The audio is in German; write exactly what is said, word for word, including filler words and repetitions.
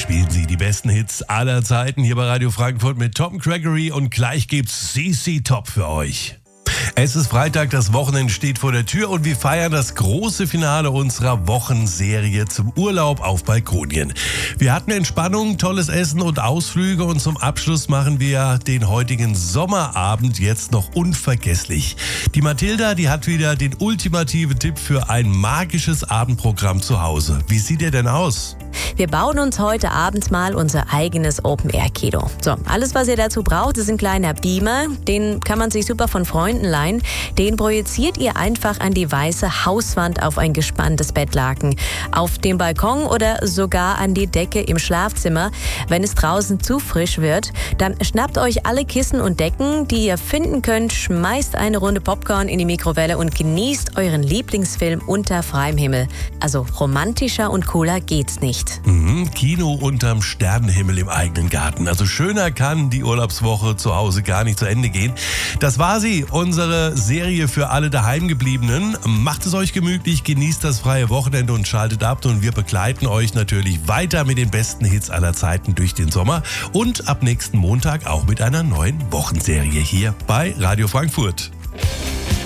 spielen sie die besten Hits aller Zeiten hier bei Radio Frankfurt mit Tom Gregory und gleich gibt's C C Top für euch. Es ist Freitag, das Wochenende steht vor der Tür und wir feiern das große Finale unserer Wochenserie zum Urlaub auf Balkonien. Wir hatten Entspannung, tolles Essen und Ausflüge und zum Abschluss machen wir den heutigen Sommerabend jetzt noch unvergesslich. Die Mathilda, die hat wieder den ultimativen Tipp für ein magisches Abendprogramm zu Hause. Wie sieht der denn aus? Wir bauen uns heute Abend mal unser eigenes Open-Air-Kino. So, alles, was ihr dazu braucht, ist ein kleiner Beamer. Den kann man sich super von Freunden leihen. Den projiziert ihr einfach an die weiße Hauswand auf ein gespanntes Bettlaken, auf dem Balkon oder sogar an die Decke im Schlafzimmer. Wenn es draußen zu frisch wird, dann schnappt euch alle Kissen und Decken, die ihr finden könnt, schmeißt eine Runde Popcorn in die Mikrowelle und genießt euren Lieblingsfilm unter freiem Himmel. Also romantischer und cooler geht's nicht. Mhm, Kino unterm Sternenhimmel im eigenen Garten. Also schöner kann die Urlaubswoche zu Hause gar nicht zu Ende gehen. Das war sie, unsere Serie für alle Daheimgebliebenen. Macht es euch gemütlich, genießt das freie Wochenende und schaltet ab. Und wir begleiten euch natürlich weiter mit den besten Hits aller Zeiten durch den Sommer. Und ab nächsten Montag auch mit einer neuen Wochenserie hier bei Radio Frankfurt.